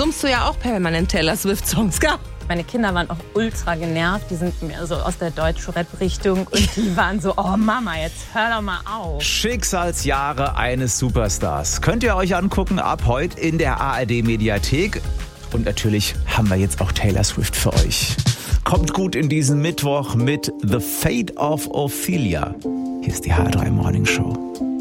summst du ja auch permanent Taylor Swift-Songs, gell? Meine Kinder waren auch ultra genervt. Die sind mehr so aus der Deutsch-Rap-Richtung. Und die waren so, oh Mama, jetzt hör doch mal auf. Schicksalsjahre eines Superstars. Könnt ihr euch angucken ab heute in der ARD-Mediathek. Und natürlich haben wir jetzt auch Taylor Swift für euch. Kommt gut in diesen Mittwoch mit The Fate of Ophelia. Hier ist die HR3 Morning Show.